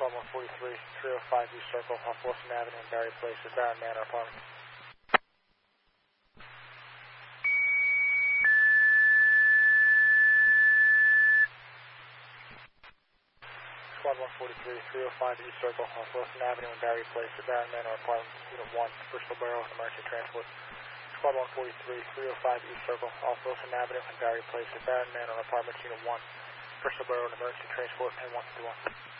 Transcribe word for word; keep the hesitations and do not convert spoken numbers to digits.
one one forty-three, three oh five East Circle, off Wilson Avenue in Barry Place, at Barron Manor Apartment. one one forty-three, three oh five East Circle, off Wilson Avenue in Barry Place, at Barron Manor Apartment, Unit one, Bristol Borough Emergency Transport. Squad one forty-three, three oh five East Circle, off Wilson Avenue in Barry Place, at Barron Manor Apartment, Unit one, Bristol Borough Emergency Transport, and one fifty-one.